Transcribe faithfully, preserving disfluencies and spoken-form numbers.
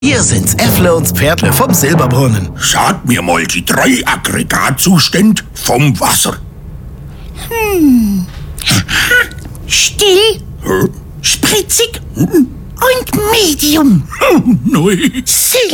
Hier sind's Äffle und Pferdle vom Silberbrunnen. Sag mir mal die drei Aggregatzustände vom Wasser. Hm. Still, Hä? spritzig und Medium. Nein.